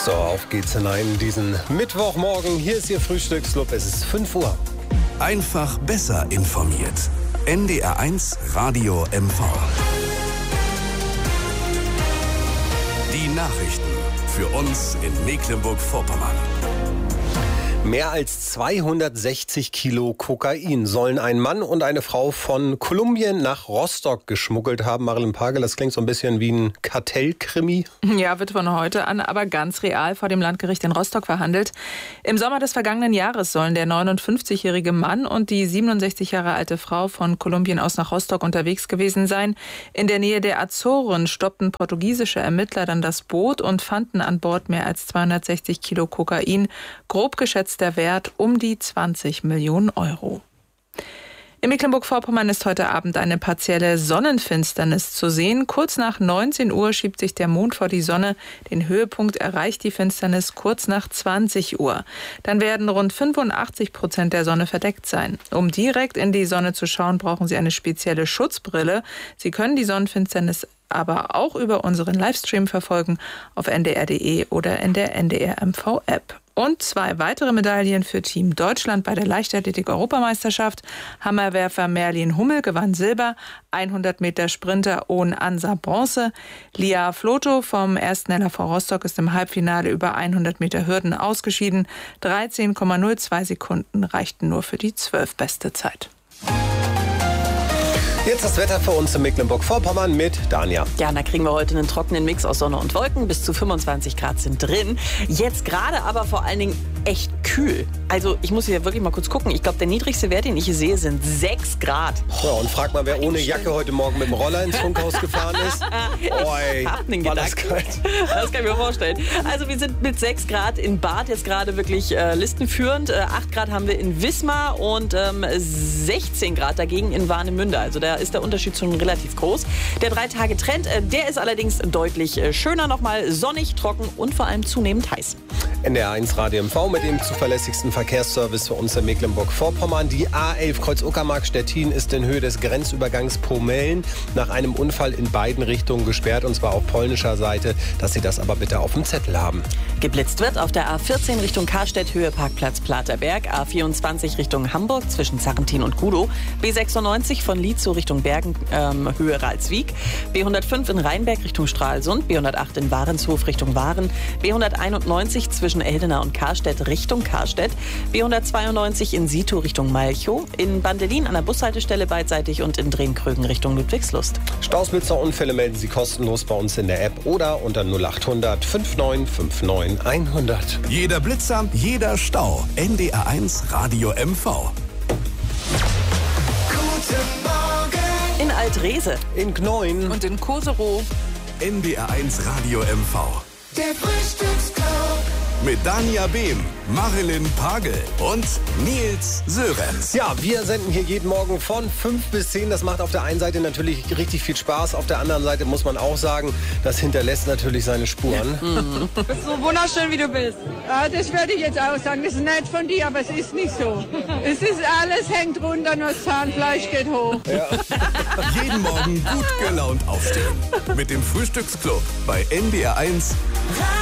So, auf geht's hinein in diesen Mittwochmorgen. Hier ist Ihr Frühstücksclub. Es ist 5 Uhr. Einfach besser informiert. NDR1 Radio MV. Die Nachrichten für uns in Mecklenburg-Vorpommern. Mehr als 260 Kilo Kokain sollen ein Mann und eine Frau von Kolumbien nach Rostock geschmuggelt haben. Marilyn Pagel, das klingt so ein bisschen wie ein Kartellkrimi. Ja, wird von heute an aber ganz real vor dem Landgericht in Rostock verhandelt. Im Sommer des vergangenen Jahres sollen der 59-jährige Mann und die 67 Jahre alte Frau von Kolumbien aus nach Rostock unterwegs gewesen sein. In der Nähe der Azoren stoppten portugiesische Ermittler dann das Boot und fanden an Bord mehr als 260 Kilo Kokain. Grob geschätzt der Wert um die 20 Millionen Euro. In Mecklenburg-Vorpommern ist heute Abend eine partielle Sonnenfinsternis zu sehen. Kurz nach 19 Uhr schiebt sich der Mond vor die Sonne. Den Höhepunkt erreicht die Finsternis kurz nach 20 Uhr. Dann werden rund 85% der Sonne verdeckt sein. Um direkt in die Sonne zu schauen, brauchen Sie eine spezielle Schutzbrille. Sie können die Sonnenfinsternis aber auch über unseren Livestream verfolgen auf ndr.de oder in der NDR-MV-App. Und 2 weitere Medaillen für Team Deutschland bei der Leichtathletik-Europameisterschaft. Hammerwerfer Merlin Hummel gewann Silber, 100 Meter Sprinter Ohn Ansa Bronze. Lia Floto vom 1. LHV Rostock ist im Halbfinale über 100 Meter Hürden ausgeschieden. 13,02 Sekunden reichten nur für die 12. beste Zeit. Jetzt das Wetter für uns in Mecklenburg-Vorpommern mit Dania. Ja, da kriegen wir heute einen trockenen Mix aus Sonne und Wolken. Bis zu 25 Grad sind drin. Jetzt gerade aber vor allen Dingen echt kühl. Also ich muss hier wirklich mal kurz gucken. Ich glaube, der niedrigste Wert, den ich hier sehe, sind 6 Grad. Ja, und frag mal, wer ohne Jacke heute Morgen mit dem Roller ins Funkhaus gefahren ist. Oi, war das kalt. Das kann ich mir vorstellen. Also wir sind mit 6 Grad in Barth jetzt gerade wirklich listenführend. 8 Grad haben wir in Wismar und 16 Grad dagegen in Warnemünde. Also da ist der Unterschied schon relativ groß. Der 3-Tage-Trend, der ist allerdings deutlich schöner nochmal. Sonnig, trocken und vor allem zunehmend heiß. NDR1 Radio MV mit dem zuverlässigsten Verkehrsservice für uns in Mecklenburg-Vorpommern. Die A11 Kreuz-Uckermark-Stettin ist in Höhe des Grenzübergangs Pomellen nach einem Unfall in beiden Richtungen gesperrt, und zwar auf polnischer Seite, dass Sie das aber bitte auf dem Zettel haben. Geblitzt wird auf der A14 Richtung Karstedt, Höhe Parkplatz Platerberg, A24 Richtung Hamburg zwischen Sarrentin und Kudow, B96 von Lietzow Richtung Bergen, Höhe Ralswiek, B105 in Rheinberg Richtung Stralsund, B108 in Warenshof Richtung Waren, B191 zwischen Eldena und Karstedt Richtung Karstedt, B192 in Situ Richtung Malchow, in Bandelin an der Bushaltestelle beidseitig und in Drehmkrögen Richtung Ludwigslust. Stausblitzer-Unfälle melden Sie kostenlos bei uns in der App oder unter 0800 5959 100. Jeder Blitzer, jeder Stau. NDR1 Radio MV. In Altrese, In Gneuen Und in Koserow. NDR1 Radio MV. Der Frühstücksclub. Mit Dania Behm, Marilyn Pagel und Nils Sörenz. Ja, wir senden hier jeden Morgen von 5 bis 10. Das macht auf der einen Seite natürlich richtig viel Spaß. Auf der anderen Seite muss man auch sagen, das hinterlässt natürlich seine Spuren. So wunderschön, wie du bist. Ja, das würde ich jetzt auch sagen. Das ist nett von dir, aber es ist nicht so. Es ist alles hängt runter, nur das Zahnfleisch geht hoch. Ja. Jeden Morgen gut gelaunt aufstehen. Mit dem Frühstücksclub bei NDR1